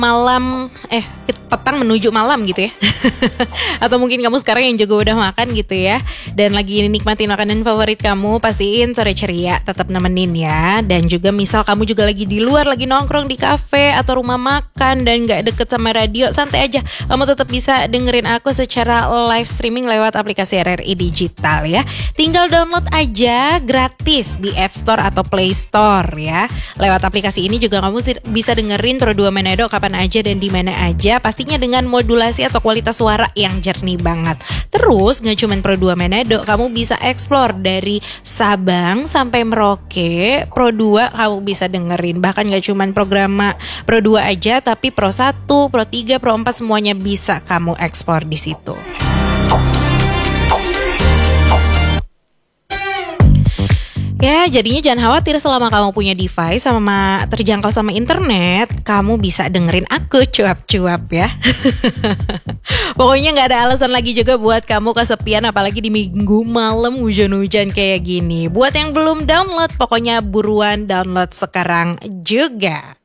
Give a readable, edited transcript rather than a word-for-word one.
petang menuju malam gitu ya. Atau mungkin kamu sekarang yang juga udah makan gitu ya, dan lagi nikmatin makanan favorit kamu, pastiin sore ceria tetap nemenin ya. Dan juga misal kamu juga lagi di luar, lagi nongkrong di kafe atau rumah makan dan gak deket sama radio, santai aja, kamu tetap bisa dengerin aku secara live streaming lewat aplikasi RRI Digital ya. Tinggal download aja gratis di App Store atau Play Store ya. Lewat aplikasi ini juga kamu bisa dengerin Pro 2 Manado kapan aja dan di mana aja, pastinya dengan modulasi atau kualitas suara yang jernih banget. Terus gak cuma Pro 2 Manado, kamu bisa explore dari Sabang sampai Merauke. Pro 2 kamu bisa dengerin. Bahkan gak cuma program Pro 2 aja, tapi Pro 1, Pro 3, Pro 4 semuanya bisa kamu explore di situ. Ya, jadinya jangan khawatir, selama kamu punya device sama terjangkau sama internet, kamu bisa dengerin aku cuap-cuap ya. Pokoknya gak ada alasan lagi juga buat kamu kesepian, apalagi di minggu malam hujan-hujan kayak gini. Buat yang belum download, pokoknya buruan download sekarang juga.